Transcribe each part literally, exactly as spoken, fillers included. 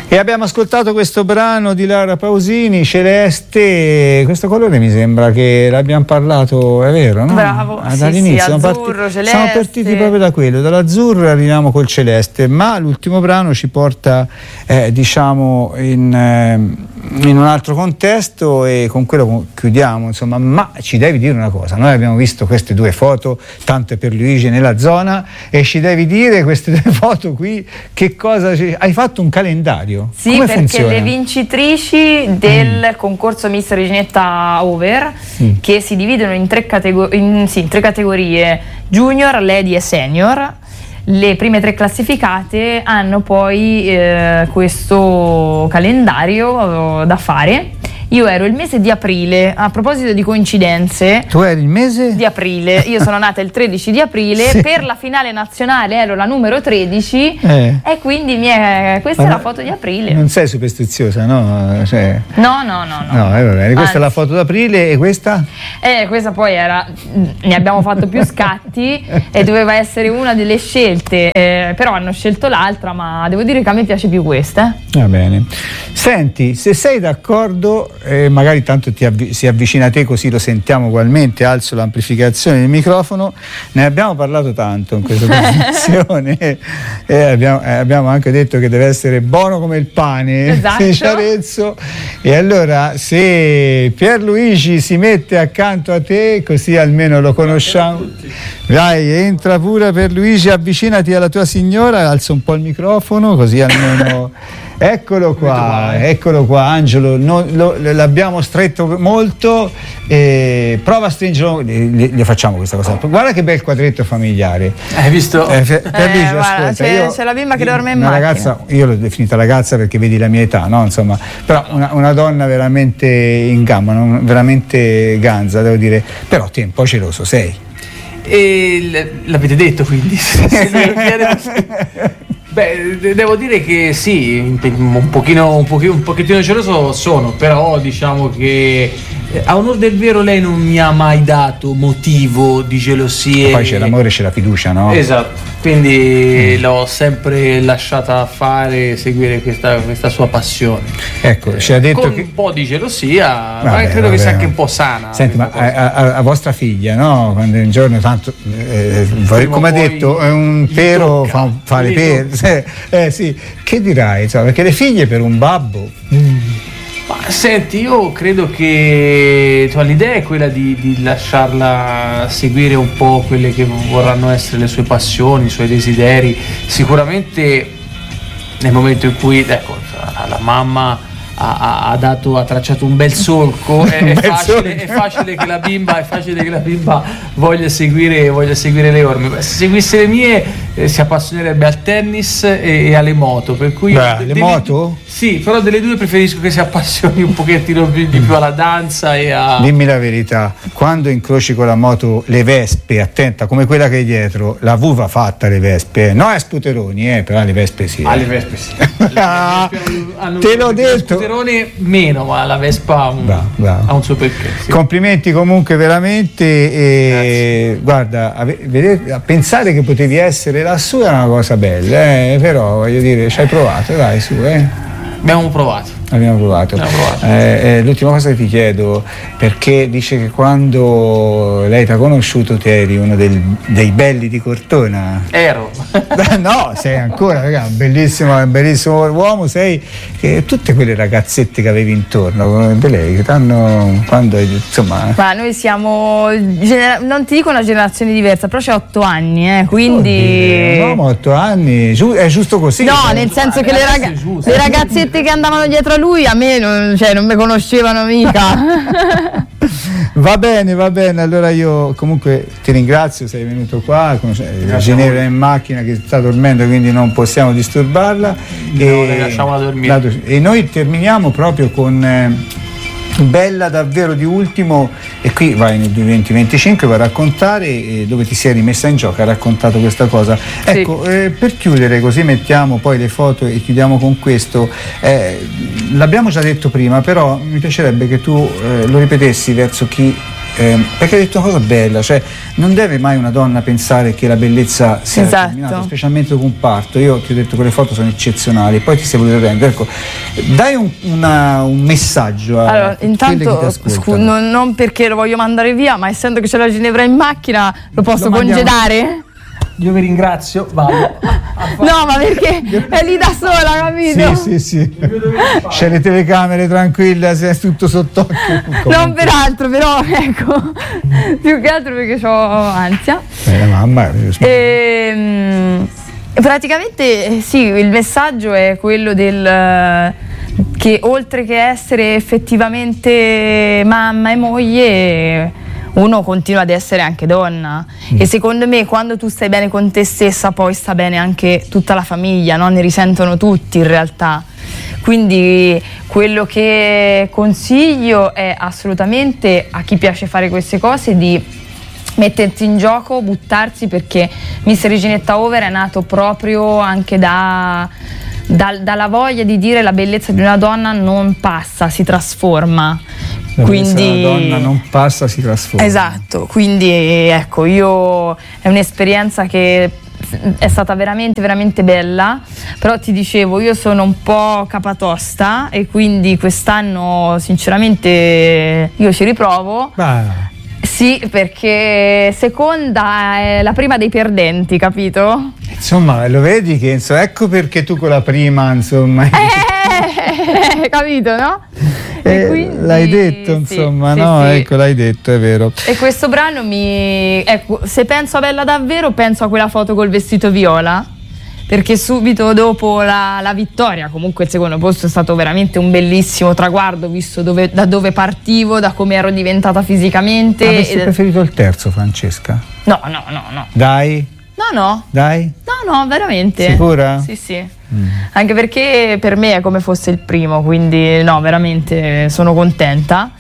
E abbiamo ascoltato questo brano di Laura Pausini, Celeste. Questo colore mi sembra che l'abbiamo parlato, è vero, no? Bravo, ah, sì, dall'inizio sì, siamo, azzurro, parti- celeste. siamo partiti proprio da quello, dall'azzurro e arriviamo col celeste, ma l'ultimo brano ci porta eh, diciamo in, eh, in un altro contesto e con quello chiudiamo, insomma. Ma ci devi dire una cosa, noi abbiamo visto queste due foto, tanto per Luigi nella zona, e ci devi dire queste due foto qui, che cosa ci... hai fatto un calendario? Sì, come perché funziona? le vincitrici del mm. concorso Miss Reginetta Over, mm. che si dividono in tre, catego- in, sì, in tre categorie, junior, lady e senior, le prime tre classificate hanno poi eh, questo calendario da fare. Io ero il mese di aprile, a proposito di coincidenze. Tu eri il mese? Di aprile, io sono nata il tredici di aprile, sì. Per la finale nazionale ero la numero tredici eh. e quindi mi è, questa Ma è la foto di aprile. Non sei superstiziosa, no? Cioè... No, no, no. No, no eh, va bene. Questa Anzi. è la foto d'aprile e questa? Eh, questa poi era, ne abbiamo fatto più scatti e doveva essere una delle scelte, eh, però hanno scelto l'altra, ma devo dire che a me piace più questa. Va bene. Senti, se sei d'accordo... Eh, magari tanto ti avvi- si avvicina a te così lo sentiamo ugualmente, alzo l'amplificazione del microfono, ne abbiamo parlato tanto in questa trasmissione e abbiamo, eh, abbiamo anche detto che deve essere buono come il pane, esatto. Ciarezzo, e allora se Pierluigi si mette accanto a te così almeno lo conosciamo. Vai, entra pure Pierluigi, avvicinati alla tua signora, alza un po' il microfono così almeno... Eccolo qua, eccolo qua Angelo, no, lo, l'abbiamo stretto molto, eh, prova a stringerlo, gli facciamo questa cosa, guarda che bel quadretto familiare. Hai visto? Eh, per, per eh, Luigi, guarda, ascolta, c'è, io, c'è la bimba che dorme in una macchina. Ragazza, io l'ho definita ragazza perché vedi la mia età, no? Insomma, però una, una donna veramente in gamba, non, veramente ganza, devo dire, però te un po' geloso sei. E l'avete detto quindi? Beh, devo dire che sì, un pochino, un pochino, un pochettino geloso sono, però diciamo che a onor del vero lei non mi ha mai dato motivo di gelosie. E poi c'è l'amore, c'è la fiducia, no? Esatto, quindi mm. l'ho sempre lasciata fare, seguire questa, questa sua passione. Ecco, ci ha detto con che... un po' di gelosia, vabbè, ma credo vabbè. che sia anche un po' sana. Senti, ma a, a, a vostra figlia, no? Quando un giorno tanto, eh, come ha detto, è un pero fa, fa le pere. Eh sì, che dirai? Insomma, perché le figlie per un babbo. Mm. Ma senti, io credo che cioè, l'idea è quella di, di lasciarla seguire un po' quelle che vorranno essere le sue passioni, i suoi desideri. Sicuramente nel momento in cui ecco, la mamma ha, ha, dato, ha tracciato un bel solco, è, è, facile, è, facile che la bimba, è facile che la bimba voglia seguire, voglia seguire le orme. Se seguisse le mie eh, si appassionerebbe al tennis e, e alle moto, per cui Beh, de- le delle, moto? Sì, però delle due preferisco che si appassioni un pochettino più, di più alla danza e a... Dimmi la verità, quando incroci con la moto le vespe, attenta, come quella che è dietro, la V va fatta le vespe, no a sputeroni, eh, però le vespe sì. Ah, le vespe sì. Le vespe ah, hanno, te l'ho detto. Meno, ma la Vespa ha un, bravo, bravo. Ha un suo perché. Sì. Complimenti comunque veramente e guarda, a, vedete, a pensare che potevi essere lassù è una cosa bella, eh, però voglio dire, ci hai provato, dai su, eh. Abbiamo provato. Abbiamo provato. Abbiamo provato. Eh, eh, l'ultima cosa che ti chiedo, perché dice che quando lei ti ha conosciuto te eri uno del, dei belli di Cortona. Ero. No, sei ancora, ragazzi, un bellissimo, un bellissimo uomo, sei che tutte quelle ragazzette che avevi intorno, lei, che t'hanno, quando insomma. Ma noi siamo, genera- non ti dico una generazione diversa, però c'è otto anni, eh, quindi. No, ma otto anni, giu- è giusto così. No, nel senso che le, raga- le ragazzette che andavano dietro a lui a me non, cioè, non mi conoscevano mica. Va bene, va bene, allora io comunque ti ringrazio, sei venuto qua, Ginevra è in macchina che sta dormendo quindi non possiamo disturbarla. No, e le lasciamola dormire. E noi terminiamo proprio con eh, Bella davvero di ultimo, e qui vai nel duemilaventi venticinque va a raccontare eh, dove ti sei rimessa in gioco, hai raccontato questa cosa. Ecco, sì. eh, per chiudere, così mettiamo poi le foto e chiudiamo con questo, eh, l'abbiamo già detto prima, però mi piacerebbe che tu eh, lo ripetessi verso chi Eh, perché hai detto una cosa bella, cioè non deve mai una donna pensare che la bellezza sia esatto. determinata, specialmente dopo un parto. Io ti ho detto che le foto sono eccezionali, poi ti sei voluto prendere, ecco, dai un, una, un messaggio a allora, intanto scu- non, non perché lo voglio mandare via, ma essendo che c'è la Ginevra in macchina lo posso lo congedare? Io vi ringrazio, vado. No, ma perché è lì da sola, capito? Sì, sì, sì. C'è le telecamere, tranquilla, è tutto sott'occhio. Non per altro, però, ecco, più che altro perché ho ansia. Eh, mamma. E, praticamente, sì, il messaggio è quello del che oltre che essere effettivamente mamma e moglie, uno continua ad essere anche donna mm. e secondo me quando tu stai bene con te stessa poi sta bene anche tutta la famiglia, no? Ne risentono tutti in realtà, quindi quello che consiglio è assolutamente a chi piace fare queste cose di mettersi in gioco, buttarsi, perché Miss Reginetta Over è nato proprio anche da, da, dalla voglia di dire la bellezza di una donna non passa, si trasforma. Quindi la donna non passa, si trasforma. Esatto, quindi ecco, io è un'esperienza che è stata veramente veramente bella, però ti dicevo, io sono un po' capatosta e quindi quest'anno sinceramente io ci riprovo. Bah. Sì, perché seconda è la prima dei perdenti, capito? Insomma, lo vedi che insomma, ecco perché tu con la prima, insomma. Eh, capito, no? Eh, e quindi, l'hai detto, insomma, sì, no? Sì, ecco, l'hai detto, è vero. E questo brano mi. Ecco, se penso a Bella davvero, penso a quella foto col vestito viola. Perché subito dopo la, la vittoria, comunque il secondo posto è stato veramente un bellissimo traguardo, visto dove, da dove partivo, da come ero diventata fisicamente. Avresti ed... preferito il terzo, Francesca? No, no, no, no. Dai? No, no. Dai? No, no, veramente. Sicura? Sì, sì. Mm. Anche perché per me è come fosse il primo, quindi no, veramente sono contenta.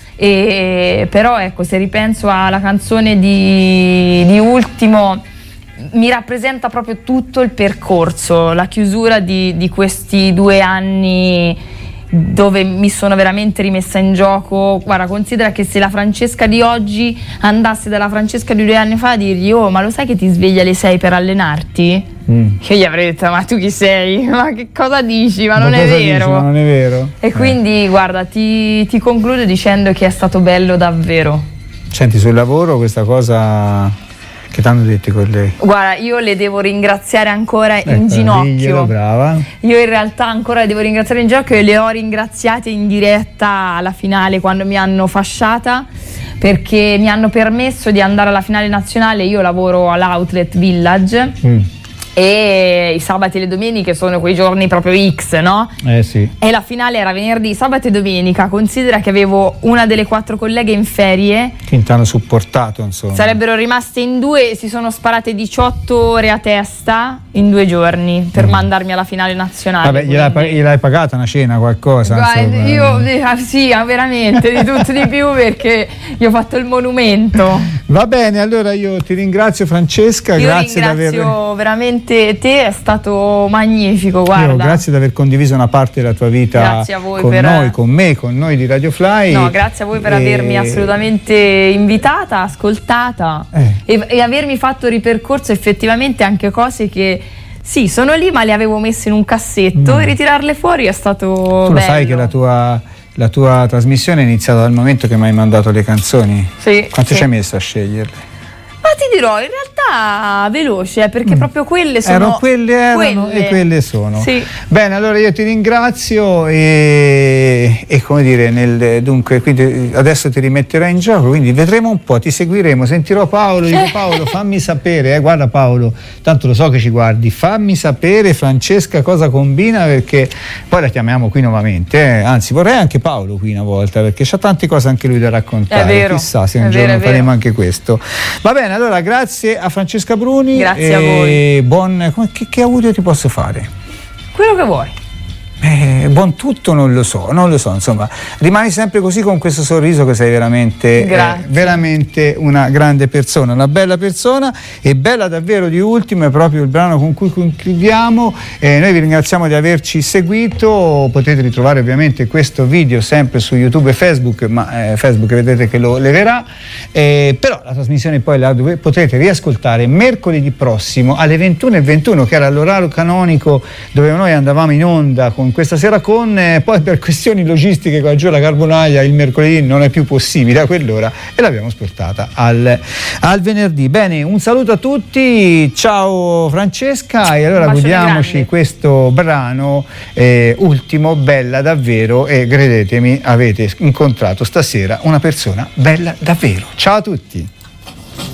E, però ecco, se ripenso alla canzone di, di Ultimo, mi rappresenta proprio tutto il percorso, la chiusura di, di questi due anni dove mi sono veramente rimessa in gioco. Guarda, considera che se la Francesca di oggi andasse dalla Francesca di due anni fa a dirgli oh, ma lo sai che ti svegli alle sei per allenarti? Mm. Che gli avrei detto ma tu chi sei? Ma che cosa dici? Ma, ma non è vero. Dici, ma non è vero. E eh. quindi guarda, ti, ti concludo dicendo che è stato bello davvero. Senti, sul lavoro questa cosa che ti hanno detto i colleghi? Guarda, io le devo ringraziare ancora ecco, in ginocchio. Brava. Io in realtà ancora le devo ringraziare in ginocchio e le ho ringraziate in diretta alla finale quando mi hanno fasciata, perché mi hanno permesso di andare alla finale nazionale. Io lavoro all'Outlet Village. Mm. E i sabati e le domeniche sono quei giorni proprio X, no? Eh sì. E la finale era venerdì, sabato e domenica. Considera che avevo una delle quattro colleghe in ferie. Che ti hanno supportato, insomma. Sarebbero rimaste in due e si sono sparate diciotto ore a testa in due giorni per mm. mandarmi alla finale nazionale. Vabbè, gliel'hai, gliel'hai pagata una cena, qualcosa? Guarda, io sì, veramente, di tutto di più, perché gli ho fatto il monumento. Va bene, allora io ti ringrazio, Francesca. Io grazie ringrazio di aver... veramente te, è stato magnifico, guarda. Io, grazie di aver condiviso una parte della tua vita con per... noi, con me, con noi di Radio Fly. No, grazie a voi per e... avermi assolutamente invitata, ascoltata eh. e, e avermi fatto ripercorso effettivamente anche cose che sì, sono lì ma le avevo messe in un cassetto mm. e ritirarle fuori è stato tu bello. Lo sai che la tua, la tua trasmissione è iniziata dal momento che mi hai mandato le canzoni? Sì. Quanto sì. ci hai messo a sceglierle? Ma ti dirò, in realtà veloce, perché mm. proprio quelle sono erano quelle erano quelle. E quelle sono. Sì. Bene, allora io ti ringrazio e, e come dire, nel, dunque, quindi adesso ti rimetterai in gioco, quindi vedremo un po', ti seguiremo, sentirò Paolo, dico Paolo fammi sapere, eh, guarda Paolo, tanto lo so che ci guardi, fammi sapere Francesca cosa combina, perché poi la chiamiamo qui nuovamente, eh. Anzi vorrei anche Paolo qui una volta, perché c'ha tante cose anche lui da raccontare, è vero, chissà se un è giorno vero, faremo anche questo. Va bene, allora grazie a Francesca Bruni. Grazie e a voi. Buon, che, che audio ti posso fare? Quello che vuoi. Eh, buon tutto non lo so, non lo so, insomma, rimani sempre così con questo sorriso che sei veramente, eh, veramente una grande persona, una bella persona, e bella davvero di ultimo è proprio il brano con cui concludiamo. Eh, noi vi ringraziamo di averci seguito, potete ritrovare ovviamente questo video sempre su YouTube e Facebook, ma eh, Facebook vedete che lo leverà, eh, però la trasmissione poi la dove potrete riascoltare mercoledì prossimo alle ventuno e ventuno, che era l'orario canonico dove noi andavamo in onda con questa sera con, eh, poi per questioni logistiche qua giù la Carbonaia il mercoledì non è più possibile a quell'ora e l'abbiamo spostata al, al venerdì. Bene, un saluto a tutti, ciao Francesca, e allora godiamoci questo brano eh, ultimo, bella davvero, e credetemi avete incontrato stasera una persona bella davvero. Ciao a tutti.